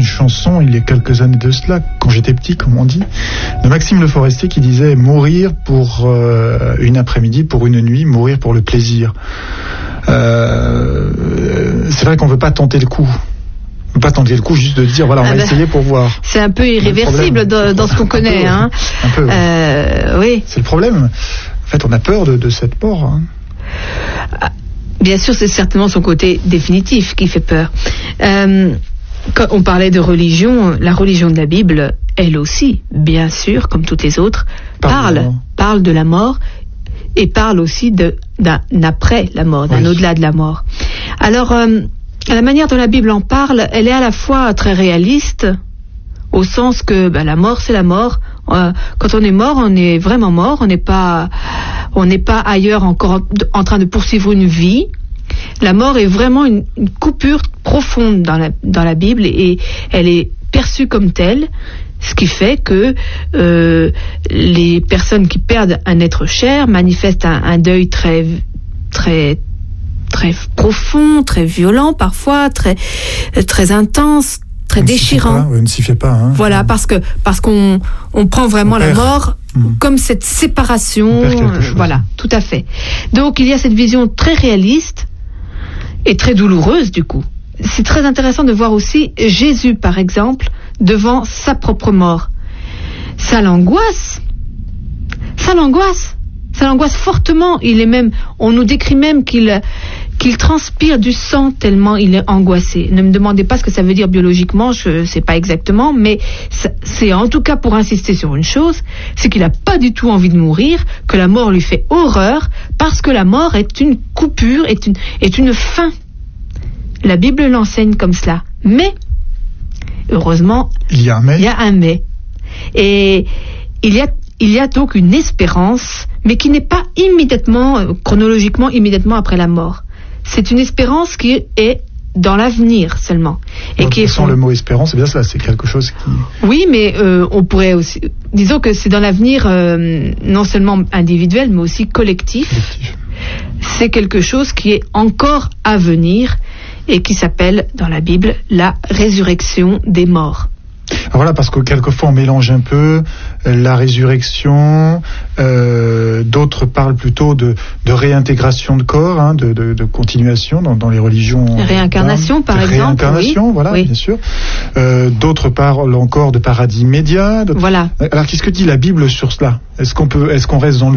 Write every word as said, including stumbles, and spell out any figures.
chanson il y a quelques années de cela, quand j'étais petit, comme on dit, de Maxime Le Forestier qui disait mourir pour euh, une après-midi, pour une nuit, mourir pour le plaisir. Euh, c'est vrai qu'on ne veut pas tenter le coup. On peut pas tenter le coup juste de dire voilà on ah va ben, essayer pour voir. C'est un peu irréversible dans, dans ce qu'on connaît. Un hein. Un peu. Euh, oui. C'est le problème. En fait, on a peur de, de cette mort. Hein. Bien sûr, c'est certainement son côté définitif qui fait peur. Euh, quand on parlait de religion, la religion de la Bible, elle aussi, bien sûr, comme toutes les autres, parle, parle, parle de la mort et parle aussi de, d'un après la mort, d'un oui. au-delà de la mort. Alors, euh, la manière dont la Bible en parle, elle est à la fois très réaliste, au sens que ben, la mort, c'est la mort. Euh, quand on est mort, on est vraiment mort. On n'est pas, on n'est pas ailleurs encore en, en train de poursuivre une vie. La mort est vraiment une, une coupure profonde dans la, dans la Bible et elle est perçue comme telle. Ce qui fait que euh, les personnes qui perdent un être cher manifestent un, un deuil très, très très profond, très violent parfois, très très intense, très on déchirant. Pas, on ne s'y fait pas. Hein. Voilà, parce que parce qu'on on prend vraiment on la mort mmh. comme cette séparation. Euh, voilà, tout à fait. Donc il y a cette vision très réaliste et très douloureuse du coup. C'est très intéressant de voir aussi Jésus par exemple devant sa propre mort. Ça l'angoisse. Ça l'angoisse. Ça l'angoisse fortement. Il est même, on nous décrit même qu'il, qu'il transpire du sang tellement il est angoissé. Ne me demandez pas ce que ça veut dire biologiquement, je sais pas exactement, mais ça, c'est en tout cas pour insister sur une chose, c'est qu'il n'a pas du tout envie de mourir, que la mort lui fait horreur, parce que la mort est une coupure, est une, est une fin. La Bible l'enseigne comme cela. Mais, heureusement, il y a un mais. Il y a un mais. Et il y a Il y a donc une espérance, mais qui n'est pas immédiatement, euh, chronologiquement, immédiatement après la mort. C'est une espérance qui est dans l'avenir seulement. Et donc, qui est sans le mot espérance, c'est bien cela, c'est quelque chose qui... Oui, mais euh, on pourrait aussi... Disons que c'est dans l'avenir euh, non seulement individuel, mais aussi collectif. collectif. C'est quelque chose qui est encore à venir et qui s'appelle, dans la Bible, la résurrection des morts. Alors voilà, parce que quelquefois on mélange un peu la résurrection, euh, d'autres parlent plutôt de, de réintégration de corps, hein, de, de, de continuation dans, dans les religions. Réincarnation, par exemple. Réincarnation, oui. voilà, oui. bien sûr. Euh, d'autres parlent encore de paradis immédiat. De... Voilà. Alors qu'est-ce que dit la Bible sur cela ? Est-ce qu'on peut, est-ce qu'on reste dans le